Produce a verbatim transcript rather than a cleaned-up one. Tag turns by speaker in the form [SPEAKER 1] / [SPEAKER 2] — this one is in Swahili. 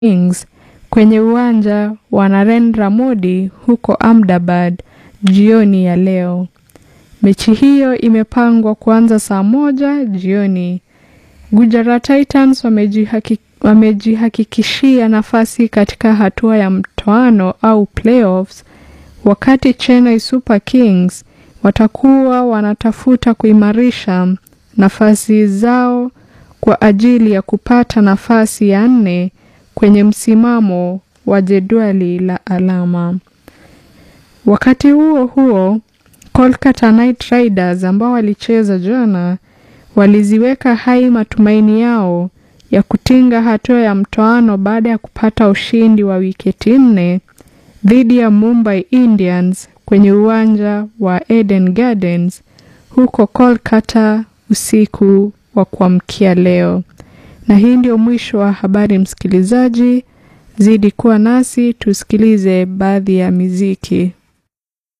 [SPEAKER 1] Kings kwenye uwanja wa Narendra Modi huko Ahmedabad jioni ya leo. Mechi hiyo imepangwa kuanza saa moja jioni. Gujarat Titans wamejihaki, wamejihakikishia nafasi katika hatua ya mtoano au playoffs, wakati Chennai Super Kings watakuwa wanatafuta kuimarisha nafasi zao kwa ajili ya kupata nafasi ya nne kwenye msimamo wa jedwali la alama. Wakati huo huo, Kolkata Knight Riders ambao walicheza jana waliziweka hai matumaini yao ya kutinga hatua ya mtoano baada ya kupata ushindi wa wiketi nne dhidi ya Mumbai Indians kwenye uwanja wa Eden Gardens huko Kolkata usiku wa kuamkia leo. Na hii ndio mwisho wa habari, msikilizaji. Zidi kuwa nasi tusikilize baadhi ya muziki.